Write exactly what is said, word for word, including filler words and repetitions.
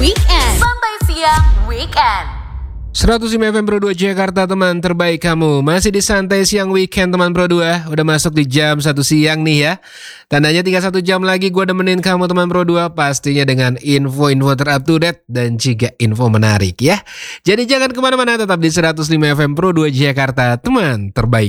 Weekend. Santai siang Weekend. seratus lima F M Pro dua Jakarta, teman terbaik kamu. Masih di Santai Siang Weekend teman Pro dua. Udah masuk di jam satu siang nih ya. Tandanya tinggal satu jam lagi gue nemenin kamu teman Pro dua. Pastinya dengan info-info terupdate dan juga info menarik ya. Jadi jangan kemana-mana, tetap di seratus lima F M Pro dua Jakarta, teman terbaik.